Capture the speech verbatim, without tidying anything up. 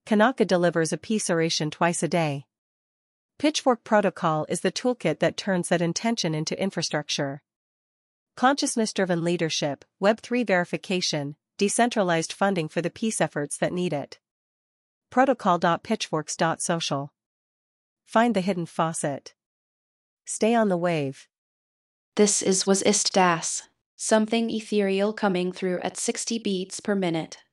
Kanaka delivers a peace oration twice a day. Pitchfork Protocol is the toolkit that turns that intention into infrastructure. Consciousness-driven leadership, Web three verification, decentralized funding for the peace efforts that need it. protocol dot pitchforks dot social. Find the hidden faucet. Stay on the wave. This is Was Ist Das, something ethereal coming through at sixty beats per minute.